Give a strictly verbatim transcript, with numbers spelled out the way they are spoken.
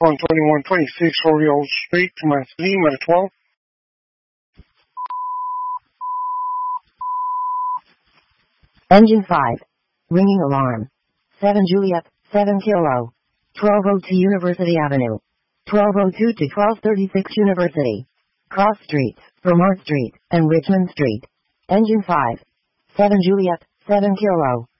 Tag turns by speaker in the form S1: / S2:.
S1: one twenty-one twenty-six Oriole Street, Command Lima twelve.
S2: Engine five. Ringing alarm. seven Juliet, seven Kilo. twelve oh two University Avenue. twelve oh two to twelve thirty-six University. Cross Street, Vermont Street, and Richmond Street. Engine five. seven Juliet, seven Kilo.